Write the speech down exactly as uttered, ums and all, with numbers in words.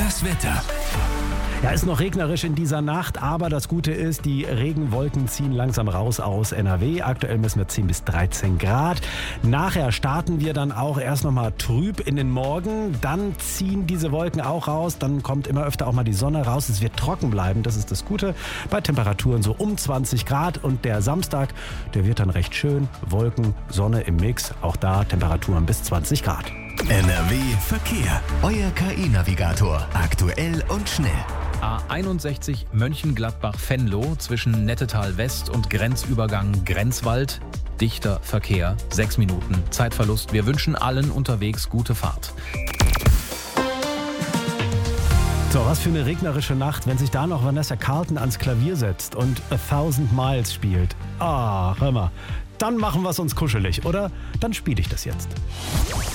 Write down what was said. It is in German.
Das Wetter. Ja, ist noch regnerisch in dieser Nacht, aber das Gute ist, die Regenwolken ziehen langsam raus aus N R W. Aktuell messen wir zehn bis dreizehn Grad. Nachher starten wir dann auch erst nochmal trüb in den Morgen. Dann ziehen diese Wolken auch raus. Dann kommt immer öfter auch mal die Sonne raus. Es wird trocken bleiben, das ist das Gute. Bei Temperaturen so um zwanzig Grad. Und der Samstag, der wird dann recht schön. Wolken, Sonne im Mix. Auch da Temperaturen bis zwanzig Grad. N R W Verkehr. Euer K I-Navigator. Aktuell und schnell. A einundsechzig Mönchengladbach-Venlo zwischen Nettetal West und Grenzübergang Grenzwald. Dichter Verkehr, sechs Minuten Zeitverlust. Wir wünschen allen unterwegs gute Fahrt. So, was für eine regnerische Nacht, wenn sich da noch Vanessa Carlton ans Klavier setzt und A Thousand Miles spielt. Ah, hör mal, dann machen wir es uns kuschelig, oder? Dann spiele ich das jetzt.